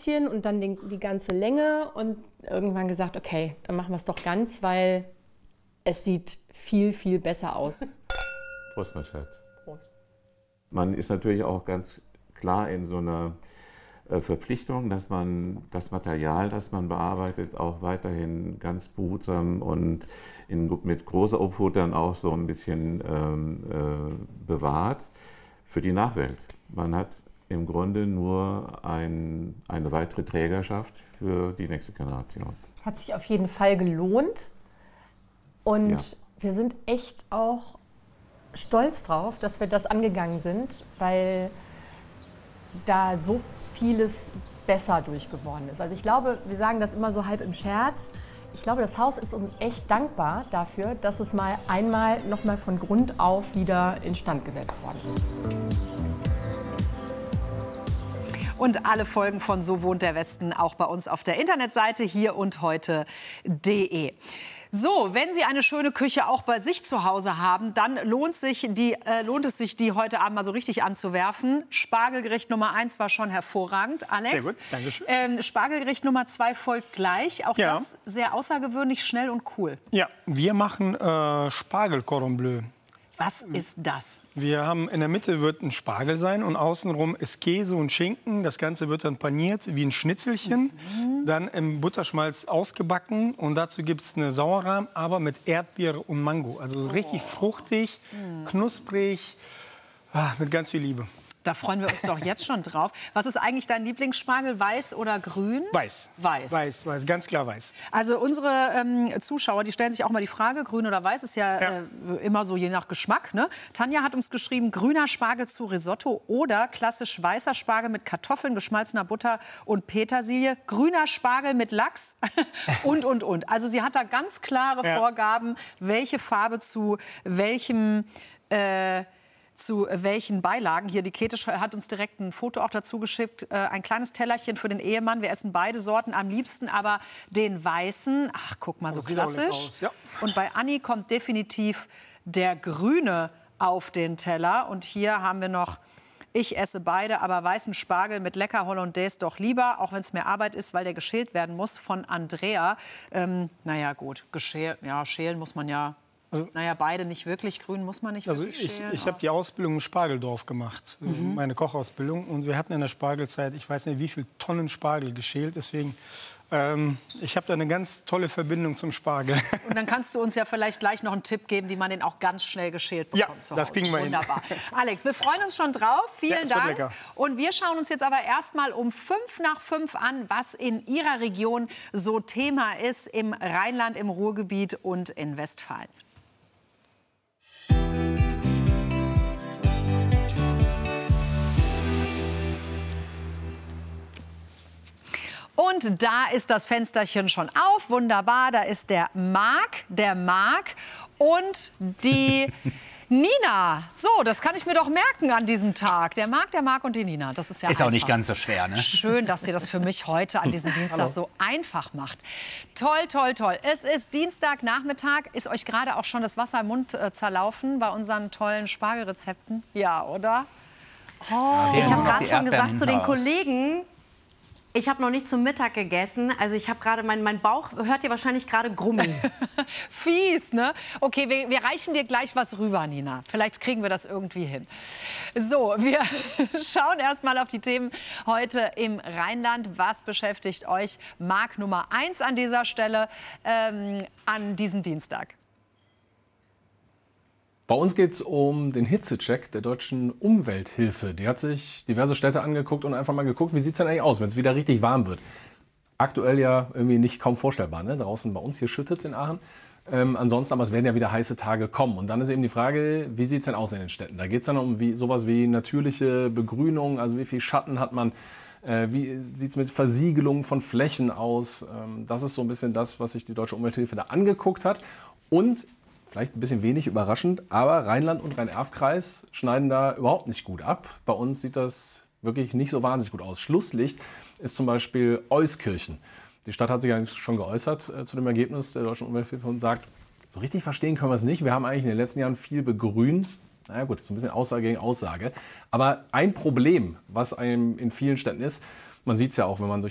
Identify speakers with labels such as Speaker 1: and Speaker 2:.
Speaker 1: bisschen und dann die ganze Länge und irgendwann gesagt, okay, dann machen wir es doch ganz, weil es sieht viel, viel besser aus.
Speaker 2: Prost, mein Schatz. Prost. Man ist natürlich auch ganz klar in so einer Verpflichtung, dass man das Material, das man bearbeitet, auch weiterhin ganz behutsam und mit großer Obhut dann auch so ein bisschen bewahrt für die Nachwelt. Man hat im Grunde nur eine weitere Trägerschaft für die nächste Generation.
Speaker 1: Hat sich auf jeden Fall gelohnt und
Speaker 2: Ja.
Speaker 1: wir sind echt auch stolz drauf, dass wir das angegangen sind, weil da so vieles besser durchgeworden ist. Also ich glaube, wir sagen das immer so halb im Scherz, ich glaube, das Haus ist uns echt dankbar dafür, dass es mal einmal nochmal von Grund auf wieder instand gesetzt worden ist.
Speaker 3: Und alle Folgen von So wohnt der Westen auch bei uns auf der Internetseite hierundheute.de. So, wenn Sie eine schöne Küche auch bei sich zu Hause haben, dann lohnt es sich, die heute Abend mal so richtig anzuwerfen. Spargelgericht Nummer 1 war schon hervorragend, Alex.
Speaker 4: Sehr gut, danke schön.
Speaker 3: Spargelgericht Nummer 2 folgt gleich. Auch
Speaker 4: Ja.
Speaker 3: das sehr außergewöhnlich, schnell und cool.
Speaker 4: Ja, wir machen Spargel-Cordon Bleu.
Speaker 3: Was ist das?
Speaker 4: Wir haben in der Mitte wird ein Spargel sein und außenrum ist Käse und Schinken. Das Ganze wird dann paniert wie ein Schnitzelchen, dann im Butterschmalz ausgebacken und dazu gibt es eine Sauerrahm, aber mit Erdbeere und Mango. Also so richtig fruchtig, knusprig, mit ganz viel Liebe.
Speaker 3: Da freuen wir uns doch jetzt schon drauf. Was ist eigentlich dein Lieblingsspargel, weiß oder grün?
Speaker 4: Weiß.
Speaker 3: Weiß.
Speaker 4: Weiß, weiß, ganz klar weiß.
Speaker 3: Also unsere Zuschauer, die stellen sich auch mal die Frage, grün oder weiß, ist ja, immer so je nach Geschmack. Ne? Tanja hat uns geschrieben, grüner Spargel zu Risotto oder klassisch weißer Spargel mit Kartoffeln, geschmalzener Butter und Petersilie. Grüner Spargel mit Lachs und. Also sie hat da ganz klare Vorgaben, welche Farbe zu welchen Beilagen. Hier, die Käthe hat uns direkt ein Foto auch dazu geschickt. Ein kleines Tellerchen für den Ehemann. Wir essen beide Sorten am liebsten, aber den weißen. Ach, guck mal, so
Speaker 4: sieht auch lecker
Speaker 3: klassisch.
Speaker 4: aus, ja.
Speaker 3: Und bei Anni kommt definitiv der grüne auf den Teller. Und hier haben wir noch, ich esse beide, aber weißen Spargel mit lecker Hollandaise doch lieber, auch wenn es mehr Arbeit ist, weil der geschält werden muss, von Andrea. Naja, gut, schälen muss man ja. Naja, beide nicht wirklich. Grün muss man nicht wirklich schälen.
Speaker 4: Ich habe die Ausbildung im Spargeldorf gemacht, meine Kochausbildung. Und wir hatten in der Spargelzeit, ich weiß nicht, wie viele Tonnen Spargel geschält. Deswegen, ich habe da eine ganz tolle Verbindung zum Spargel.
Speaker 3: Und dann kannst du uns ja vielleicht gleich noch einen Tipp geben, wie man den auch ganz schnell geschält bekommt.
Speaker 4: Ja, das kriegen wir hin.
Speaker 3: Wunderbar. Alex, wir freuen uns schon drauf. Vielen Dank.
Speaker 4: Lecker.
Speaker 3: Und wir schauen uns jetzt aber erstmal um 5:05 an, was in Ihrer Region so Thema ist, im Rheinland, im Ruhrgebiet und in Westfalen. Und da ist das Fensterchen schon auf. Wunderbar, da ist der Marc und die Nina. So, das kann ich mir doch merken an diesem Tag. Der Marc und die Nina. Das ist ja
Speaker 5: Ist
Speaker 3: einfach.
Speaker 5: auch nicht ganz so schwer, ne?
Speaker 3: Schön, dass ihr das für mich heute an diesem Dienstag so einfach macht. Toll, toll, toll. Es ist Dienstagnachmittag. Ist euch gerade auch schon das Wasser im Mund zerlaufen bei unseren tollen Spargelrezepten? Ja, oder?
Speaker 6: Oh, ich habe gerade schon gesagt zu den Kollegen, ich habe noch nicht zum Mittag gegessen. Also ich habe gerade, mein Bauch hört ihr wahrscheinlich gerade grummeln.
Speaker 3: Fies, ne? Okay, wir reichen dir gleich was rüber, Nina. Vielleicht kriegen wir das irgendwie hin. So, wir schauen erst mal auf die Themen heute im Rheinland. Was beschäftigt euch? Marc Nummer 1 an dieser Stelle an diesem Dienstag.
Speaker 7: Bei uns geht es um den Hitzecheck der deutschen Umwelthilfe. Die hat sich diverse Städte angeguckt und einfach mal geguckt, wie sieht es denn eigentlich aus, wenn es wieder richtig warm wird. Aktuell ja irgendwie nicht kaum vorstellbar, ne? Draußen bei uns, hier schüttet es in Aachen. Ansonsten, aber es werden ja wieder heiße Tage kommen. Und dann ist eben die Frage, wie sieht es denn aus in den Städten? Da geht es dann um sowas wie natürliche Begrünung, also wie viel Schatten hat man, wie sieht es mit Versiegelung von Flächen aus. Das ist so ein bisschen das, was sich die deutsche Umwelthilfe da angeguckt hat. Und vielleicht ein bisschen wenig überraschend, aber Rheinland und Rhein-Erf-Kreis schneiden da überhaupt nicht gut ab. Bei uns sieht das wirklich nicht so wahnsinnig gut aus. Schlusslicht ist zum Beispiel Euskirchen. Die Stadt hat sich eigentlich schon geäußert zu dem Ergebnis der deutschen Umwelthilfe und sagt, so richtig verstehen können wir es nicht. Wir haben eigentlich in den letzten Jahren viel begrünt. Naja gut, so ein bisschen Aussage gegen Aussage. Aber ein Problem, was einem in vielen Städten ist, man sieht es ja auch, wenn man durch